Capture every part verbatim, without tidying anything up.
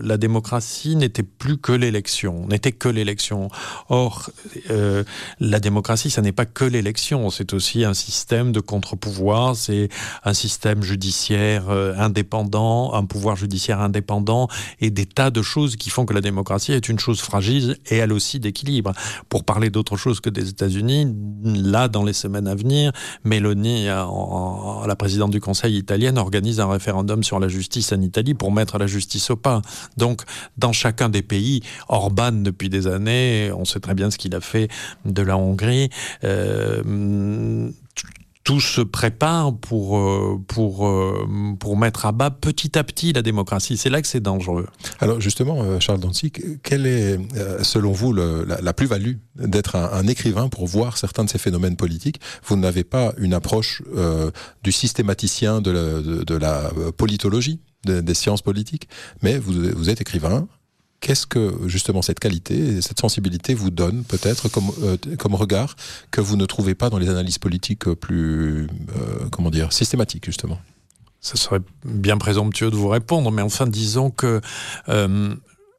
la démocratie n'était plus que l'élection, n'était que l'élection. Or, euh, la démocratie, ça n'est pas que l'élection, c'est aussi un système de contre-pouvoir, c'est un système judiciaire euh, indépendant, un pouvoir judiciaire indépendant, et des tas de choses qui font que la démocratie est une chose fragile et elle aussi d'équilibre. Pour parler d'autre chose que des États-Unis, là, dans les semaines à venir, Meloni, en, en, la présidente du Conseil italienne, organise un référendum sur la justice en Italie pour mettre la justice au pas. Donc, dans chacun des pays, Orban, depuis des années, on sait très bien ce qu'il a fait de la Hongrie, euh, tout se prépare pour, pour, pour mettre à bas petit à petit la démocratie. C'est là que c'est dangereux. Alors justement, Charles Dantzig, quelle est, selon vous, le, la, la plus-value d'être un, un écrivain pour voir certains de ces phénomènes politiques? Vous n'avez pas une approche euh, du systématicien de la, de, de la politologie, de, des sciences politiques, mais vous, vous êtes écrivain. Qu'est-ce que, justement, cette qualité, cette sensibilité vous donne, peut-être, comme, euh, comme regard, que vous ne trouvez pas dans les analyses politiques plus, euh, comment dire, systématiques, justement? Ça serait bien présomptueux de vous répondre, mais enfin, disons que euh,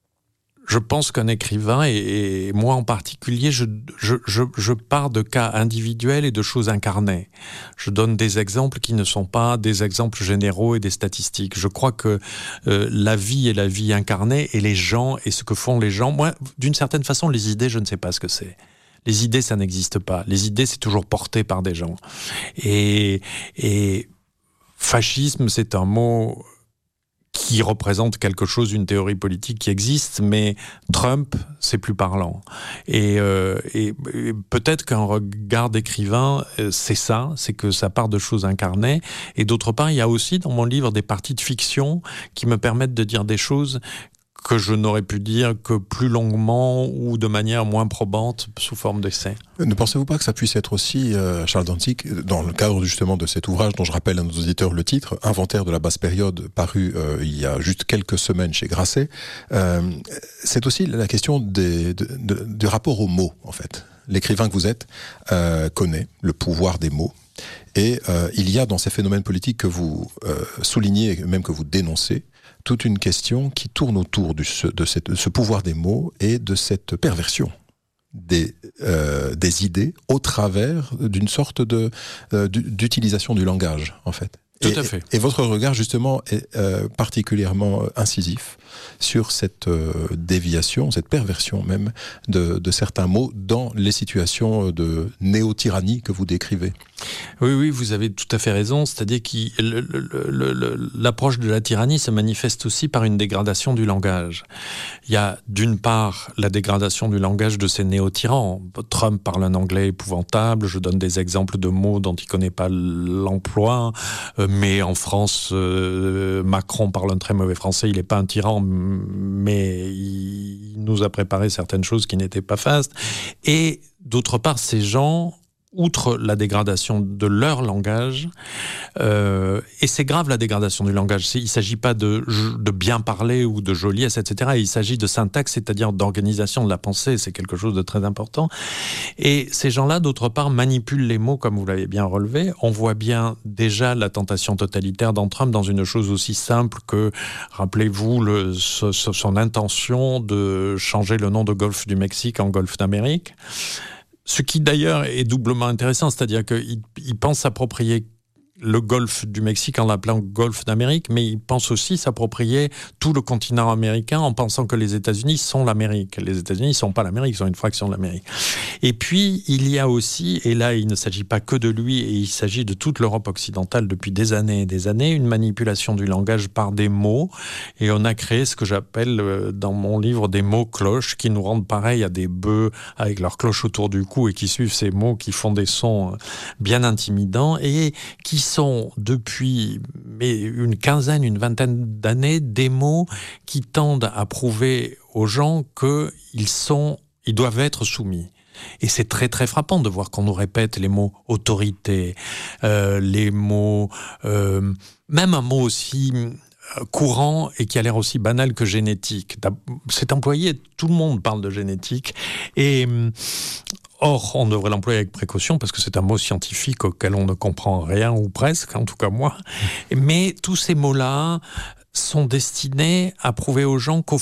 je pense qu'un écrivain, et, et moi en particulier, je, je, je, je pars de cas individuels et de choses incarnées. Je donne des exemples qui ne sont pas des exemples généraux et des statistiques. Je crois que euh, la vie est la vie incarnée, et les gens et ce que font les gens. Moi, d'une certaine façon, les idées, je ne sais pas ce que c'est. Les idées, ça n'existe pas. Les idées, c'est toujours porté par des gens. Et, et fascisme, c'est un mot qui représente quelque chose, une théorie politique qui existe, mais Trump, c'est plus parlant. Et, euh, et, et peut-être qu'un regard d'écrivain, c'est ça, c'est que ça part de choses incarnées. Et d'autre part, il y a aussi dans mon livre des parties de fiction qui me permettent de dire des choses que je n'aurais pu dire que plus longuement ou de manière moins probante sous forme d'essai. Ne pensez-vous pas que ça puisse être aussi, euh, Charles Dantzig, dans le cadre justement de cet ouvrage dont je rappelle à nos auditeurs le titre, Inventaire de la basse période, paru euh, il y a juste quelques semaines chez Grasset, euh, c'est aussi la question des, de, de, du rapport aux mots, en fait. L'écrivain que vous êtes euh, connaît le pouvoir des mots. Et euh, il y a dans ces phénomènes politiques que vous euh, soulignez, et même que vous dénoncez, toute une question qui tourne autour du, de, cette, de ce pouvoir des mots et de cette perversion des, euh, des idées au travers d'une sorte de, euh, d'utilisation du langage, en fait. Tout et, à fait. Et votre regard, justement, est euh, particulièrement incisif sur cette euh, déviation, cette perversion même de, de certains mots dans les situations de néo-tyrannie que vous décrivez. Oui, oui, vous avez tout à fait raison. C'est-à-dire que le, le, le, l'approche de la tyrannie se manifeste aussi par une dégradation du langage. Il y a d'une part la dégradation du langage de ces néo-tyrans. Trump parle un anglais épouvantable. Je donne des exemples de mots dont il ne connaît pas l'emploi. Mais en France, euh, Macron parle un très mauvais français. Il n'est pas un tyran, mais il nous a préparé certaines choses qui n'étaient pas fastes. Et d'autre part, ces gens, outre la dégradation de leur langage, euh, et c'est grave la dégradation du langage, il ne s'agit pas de, de bien parler ou de joliesse, et cetera. Il s'agit de syntaxe, c'est-à-dire d'organisation de la pensée, c'est quelque chose de très important. Et ces gens-là, d'autre part, manipulent les mots, comme vous l'avez bien relevé. On voit bien déjà la tentation totalitaire dans Trump dans une chose aussi simple que, rappelez-vous, le, ce, son intention de changer le nom de Golfe du Mexique en Golfe d'Amérique. Ce qui d'ailleurs est doublement intéressant, c'est-à-dire qu'il il pense s'approprier le golfe du Mexique en l'appelant golfe d'Amérique, mais il pense aussi s'approprier tout le continent américain en pensant que les États-Unis sont l'Amérique. Les États-Unis ne sont pas l'Amérique, ils sont une fraction de l'Amérique. Et puis, il y a aussi, et là il ne s'agit pas que de lui, et il s'agit de toute l'Europe occidentale depuis des années et des années, une manipulation du langage par des mots, et on a créé ce que j'appelle dans mon livre des mots-cloches, qui nous rendent pareil à des bœufs avec leurs cloches autour du cou et qui suivent ces mots qui font des sons bien intimidants, et qui sont depuis mais une quinzaine, une vingtaine d'années des mots qui tendent à prouver aux gens qu'ils sont, ils doivent être soumis. Et c'est très très frappant de voir qu'on nous répète les mots autorité, euh, les mots, euh, même un mot aussi courant et qui a l'air aussi banal que génétique. C'est employé, tout le monde parle de génétique. Et or, on devrait l'employer avec précaution parce que c'est un mot scientifique auquel on ne comprend rien ou presque, en tout cas moi. Mais tous ces mots-là sont destinés à prouver aux gens qu'au